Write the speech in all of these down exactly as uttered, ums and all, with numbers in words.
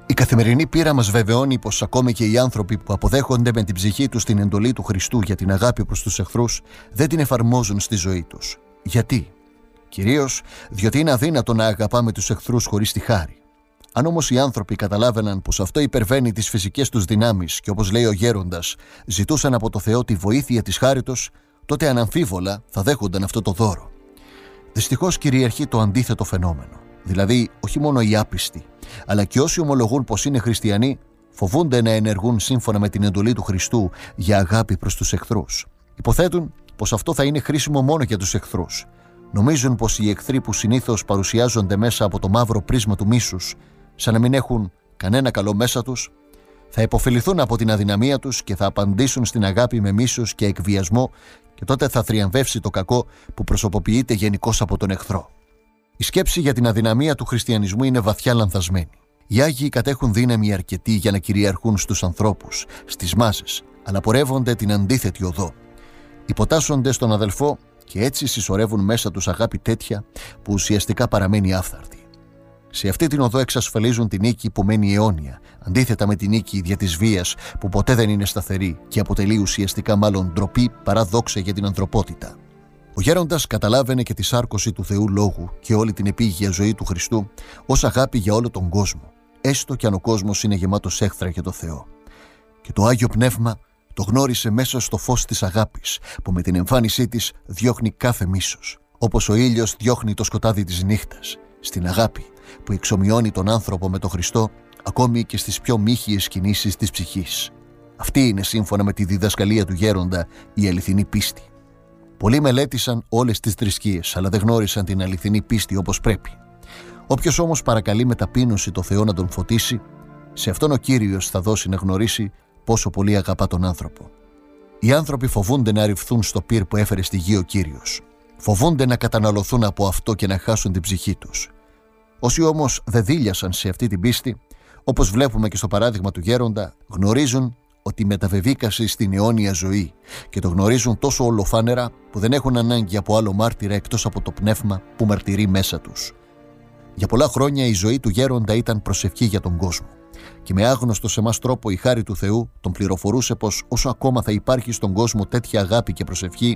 Η καθημερινή πείρα μας βεβαιώνει πως ακόμη και οι άνθρωποι που αποδέχονται με την ψυχή τους την εντολή του Χριστού για την αγάπη προς τους εχθρούς δεν την εφαρμόζουν στη ζωή τους. Γιατί? Κυρίως διότι είναι αδύνατο να αγαπάμε τους εχθρούς χωρίς τη χάρη. Αν όμως οι άνθρωποι καταλάβαιναν πως αυτό υπερβαίνει τις φυσικές τους δυνάμεις και, όπως λέει ο γέροντας, ζητούσαν από το Θεό τη βοήθεια της χάριτος, τότε αναμφίβολα θα δέχονταν αυτό το δώρο. Δυστυχώς κυριαρχεί το αντίθετο φαινόμενο. Δηλαδή, όχι μόνο οι άπιστοι, αλλά και όσοι ομολογούν πως είναι χριστιανοί, φοβούνται να ενεργούν σύμφωνα με την εντολή του Χριστού για αγάπη προς τους εχθρούς. Υποθέτουν πως αυτό θα είναι χρήσιμο μόνο για τους εχθρούς. Νομίζουν πως οι εχθροί που συνήθως παρουσιάζονται μέσα από το μαύρο πρίσμα του μίσους, σαν να μην έχουν κανένα καλό μέσα τους, θα υποφεληθούν από την αδυναμία τους και θα απαντήσουν στην αγάπη με μίσος και εκβιασμό, και τότε θα θριαμβεύσει το κακό που προσωποποιείται γενικώς από τον εχθρό. Η σκέψη για την αδυναμία του χριστιανισμού είναι βαθιά λανθασμένη. Οι Άγιοι κατέχουν δύναμη αρκετή για να κυριαρχούν στους ανθρώπους, στις μάσες, αλλά πορεύονται την αντίθετη οδό. Υποτάσσονται στον αδελφό και έτσι συσσωρεύουν μέσα τους αγάπη τέτοια που ουσιαστικά παραμένει άφθαρτη. Σε αυτή την οδό εξασφαλίζουν την νίκη που μένει αιώνια, αντίθετα με την νίκη δια της βίας που ποτέ δεν είναι σταθερή και αποτελεί ουσιαστικά μάλλον ντροπή παρά δόξα για την ανθρωπότητα. Ο γέροντας καταλάβαινε και τη σάρκωση του Θεού Λόγου και όλη την επίγεια ζωή του Χριστού ως αγάπη για όλο τον κόσμο, έστω κι αν ο κόσμος είναι γεμάτος έχθρα για το Θεό. Και το Άγιο Πνεύμα το γνώρισε μέσα στο φως της αγάπης, που με την εμφάνισή της διώχνει κάθε μίσος, όπως ο ήλιος διώχνει το σκοτάδι της νύχτας, στην αγάπη που εξομοιώνει τον άνθρωπο με τον Χριστό, ακόμη και στις πιο μύχιες κινήσεις της ψυχής. Αυτή είναι, σύμφωνα με τη διδασκαλία του γέροντα, η αληθινή πίστη. Πολλοί μελέτησαν όλες τις θρησκείες, αλλά δεν γνώρισαν την αληθινή πίστη όπως πρέπει. Όποιος όμως παρακαλεί με ταπείνωση το Θεό να τον φωτίσει, σε αυτόν ο Κύριος θα δώσει να γνωρίσει πόσο πολύ αγαπά τον άνθρωπο. Οι άνθρωποι φοβούνται να ρηφθούν στο πυρ που έφερε στη γη ο Κύριος. Φοβούνται να καταναλωθούν από αυτό και να χάσουν την ψυχή τους. Όσοι όμως δεν δίλιασαν σε αυτή την πίστη, όπως βλέπουμε και στο παράδειγμα του γέροντα, γνωρίζουν ότι μεταβεβήκασε στην αιώνια ζωή και το γνωρίζουν τόσο ολοφάνερα που δεν έχουν ανάγκη από άλλο μάρτυρα εκτός από το πνεύμα που μαρτυρεί μέσα τους. Για πολλά χρόνια η ζωή του γέροντα ήταν προσευχή για τον κόσμο και με άγνωστο σε εμάς τρόπο η χάρη του Θεού τον πληροφορούσε πως όσο ακόμα θα υπάρχει στον κόσμο τέτοια αγάπη και προσευχή,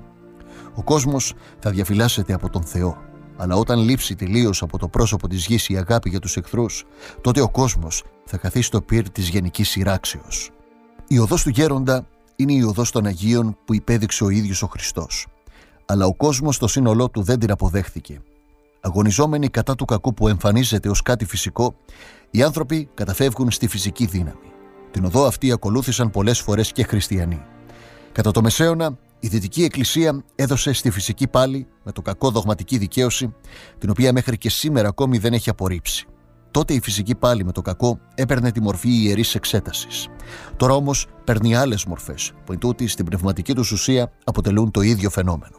ο κόσμος θα διαφυλάσσεται από τον Θεό. Αλλά όταν λείψει τελείως από το πρόσωπο της γης η αγάπη για τους εχθρούς, τότε ο κόσμος θα χαθεί στο πυρ της γενικής σειράξεως. Η οδός του γέροντα είναι η οδός των Αγίων που υπέδειξε ο ίδιος ο Χριστός. Αλλά ο κόσμος στο σύνολό του δεν την αποδέχθηκε. Αγωνιζόμενοι κατά του κακού που εμφανίζεται ως κάτι φυσικό, οι άνθρωποι καταφεύγουν στη φυσική δύναμη. Την οδό αυτή ακολούθησαν πολλές φορές και χριστιανοί. Κατά το Μεσαίωνα, η Δυτική Εκκλησία έδωσε στη φυσική πάλη με το κακό δογματική δικαίωση, την οποία μέχρι και σήμερα ακόμη δεν έχει απορρίψει. Τότε η φυσική πάλη με το κακό έπαιρνε τη μορφή ιερής εξέτασης. Τώρα όμως παίρνει άλλες μορφές, που εν τούτη στην πνευματική τους ουσία αποτελούν το ίδιο φαινόμενο.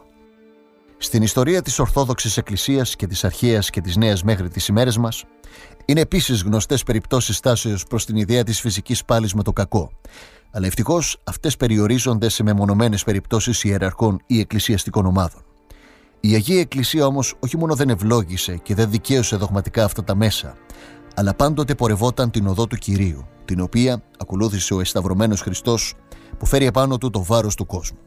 Στην ιστορία της Ορθόδοξης Εκκλησίας και της Αρχαίας και της Νέας μέχρι τις ημέρες μας, είναι επίσης γνωστές περιπτώσεις στάσεως προς την ιδέα της φυσικής πάλης με το κακό. Αλλά ευτυχώς αυτές περιορίζονται σε μεμονωμένες περιπτώσεις ιεραρχών ή εκκλησιαστικών ομάδων. Η Αγία Εκκλησία όμως όχι μόνο δεν ευλόγησε και δεν δικαίωσε δογματικά αυτά τα μέσα, αλλά πάντοτε πορευόταν την οδό του Κυρίου, την οποία ακολούθησε ο εσταυρωμένος Χριστός που φέρει επάνω του το βάρος του κόσμου.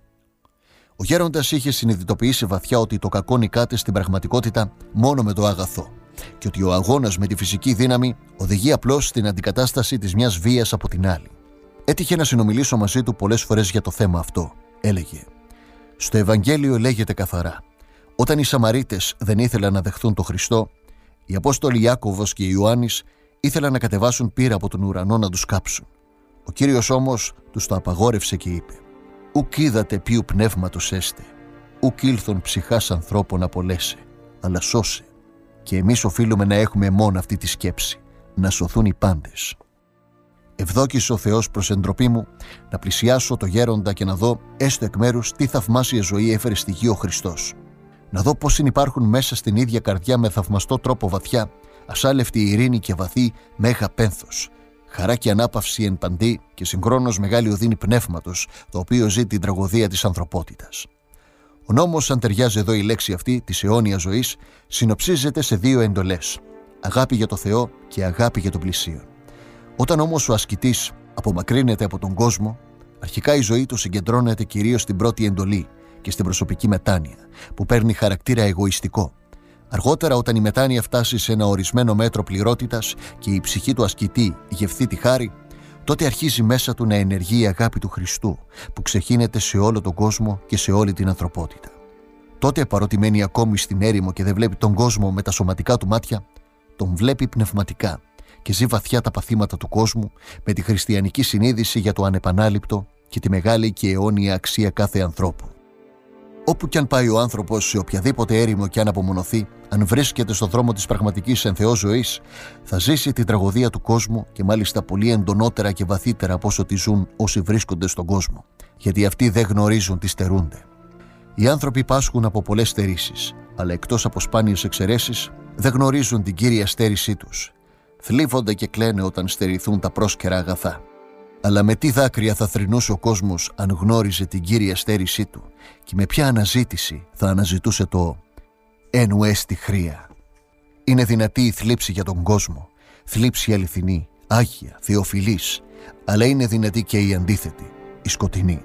Ο γέροντας είχε συνειδητοποιήσει βαθιά ότι το κακό νικάται στην πραγματικότητα μόνο με το αγαθό και ότι ο αγώνας με τη φυσική δύναμη οδηγεί απλώς στην αντικατάσταση της μιας βίας από την άλλη. Έτυχε να συνομιλήσω μαζί του πολλές φορές για το θέμα αυτό. Έλεγε: «Στο Ευαγγέλιο λέγεται καθαρά, όταν οι Σαμαρίτες δεν ήθελαν να δεχθούν τον Χριστό, οι Απόστολοι Ιάκωβος και Ιωάννης ήθελαν να κατεβάσουν πύρα από τον ουρανό να τους κάψουν. Ο Κύριος όμως τους το απαγόρευσε και είπε: «Ουκ είδατε ποιου πνεύματος έστε, ουκ ήλθον ψυχάς ανθρώπων απολέσε, αλλά σώσε». Και εμείς οφείλουμε να έχουμε μόνο αυτή τη σκέψη, να σωθούν οι πάντες. Ευδόκησε ο Θεός προς εντροπή μου να πλησιάσω το γέροντα και να δω έστω εκ μέρους τι θαυμάσια ζωή έφερε στη γη ο Χριστός. Να δω πώς συνυπάρχουν μέσα στην ίδια καρδιά με θαυμαστό τρόπο βαθιά, ασάλευτη ειρήνη και βαθύ μέγα πένθος, χαρά και ανάπαυση εν παντή και συγχρόνως μεγάλη οδύνη πνεύματος, το οποίο ζει την τραγωδία της ανθρωπότητας. Ο νόμος, αν ταιριάζει εδώ η λέξη αυτή της αιώνιας ζωής, συνοψίζεται σε δύο εντολές: αγάπη για το Θεό και αγάπη για τον πλησίον. Όταν όμως ο ασκητής απομακρύνεται από τον κόσμο, αρχικά η ζωή του συγκεντρώνεται κυρίως στην πρώτη εντολή και στην προσωπική μετάνοια, που παίρνει χαρακτήρα εγωιστικό. Αργότερα, όταν η μετάνοια φτάσει σε ένα ορισμένο μέτρο πληρότητας και η ψυχή του ασκητή γευθεί τη χάρη, τότε αρχίζει μέσα του να ενεργεί η αγάπη του Χριστού, που ξεχύνεται σε όλο τον κόσμο και σε όλη την ανθρωπότητα. Τότε, παρότι μένει ακόμη στην έρημο και δεν βλέπει τον κόσμο με τα σωματικά του μάτια, τον βλέπει πνευματικά και ζει βαθιά τα παθήματα του κόσμου με τη χριστιανική συνείδηση για το ανεπανάληπτο και τη μεγάλη και αιώνια αξία κάθε ανθρώπου. Όπου κι αν πάει ο άνθρωπος, σε οποιαδήποτε έρημο κι αν απομονωθεί, αν βρίσκεται στον δρόμο της πραγματικής εν Θεώ ζωής, θα ζήσει την τραγωδία του κόσμου και μάλιστα πολύ εντονότερα και βαθύτερα από όσο τη ζουν όσοι βρίσκονται στον κόσμο, γιατί αυτοί δεν γνωρίζουν τι στερούνται. Οι άνθρωποι πάσχουν από πολλές στερήσεις, αλλά εκτός από σπάνιες εξαιρέσεις, δεν γνωρίζουν την κύρια στέρησή τους. Θλίβονται και κλαίνε όταν στερηθούν τα πρόσκαιρα αγαθά. Αλλά με τι δάκρυα θα θρηνούσε ο κόσμος αν γνώριζε την κύρια στέρησή του, και με ποια αναζήτηση θα αναζητούσε το «Ένου έστι χρία». Είναι δυνατή η θλίψη για τον κόσμο, θλίψη αληθινή, άγια, θεοφιλής, αλλά είναι δυνατή και η αντίθετη, η σκοτεινή.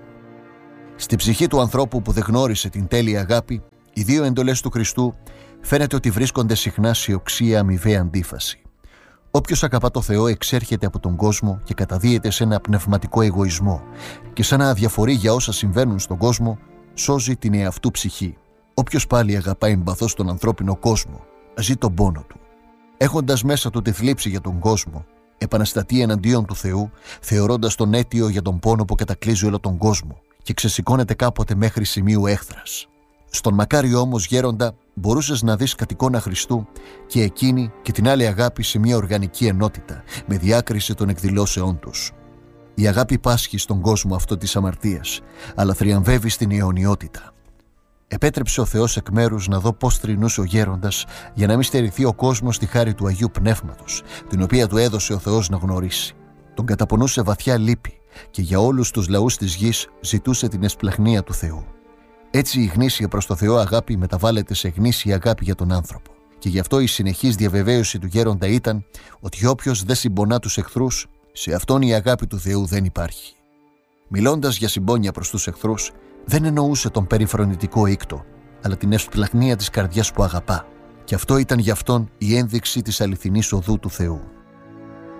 Στην ψυχή του ανθρώπου που δεν γνώρισε την τέλεια αγάπη, οι δύο εντολές του Χριστού φαίνεται ότι βρίσκονται συχνά σε οξία αμοιβαία αντίφαση. Όποιος αγαπά το Θεό εξέρχεται από τον κόσμο και καταδύεται σε ένα πνευματικό εγωισμό και σαν να αδιαφορεί για όσα συμβαίνουν στον κόσμο, σώζει την εαυτού ψυχή. Όποιος πάλι αγαπάει εμπαθώς τον ανθρώπινο κόσμο, ζει τον πόνο του. Έχοντας μέσα του τη θλίψη για τον κόσμο, επαναστατεί εναντίον του Θεού, θεωρώντας τον αίτιο για τον πόνο που κατακλείζει όλο τον κόσμο και ξεσηκώνεται κάποτε μέχρι σημείου έχθρας. Στον μακάριο όμως γέροντα μπορούσες να δεις κατ' εικόνα Χριστού και εκείνη και την άλλη αγάπη σε μια οργανική ενότητα, με διάκριση των εκδηλώσεών τους. Η αγάπη πάσχει στον κόσμο αυτό της αμαρτίας, αλλά θριαμβεύει στην αιωνιότητα. Επέτρεψε ο Θεός εκ μέρους να δω πώς θρηνούσε ο γέροντας, για να μην στερηθεί ο κόσμος τη χάρη του Αγίου Πνεύματος, την οποία του έδωσε ο Θεός να γνωρίσει. Τον καταπονούσε βαθιά λύπη και για όλους τους λαούς της γης ζητούσε την εσπλαχνία του Θεού. Έτσι η γνήσια προς το Θεό αγάπη μεταβάλλεται σε γνήσια αγάπη για τον άνθρωπο. Και γι' αυτό η συνεχής διαβεβαίωση του γέροντα ήταν ότι όποιος δεν συμπονά τους εχθρούς, σε αυτόν η αγάπη του Θεού δεν υπάρχει. Μιλώντας για συμπόνια προς τους εχθρούς, δεν εννοούσε τον περιφρονητικό ήκτο, αλλά την εσπλαχνία της καρδιάς που αγαπά. Και αυτό ήταν για αυτόν η ένδειξη της αληθινής οδού του Θεού.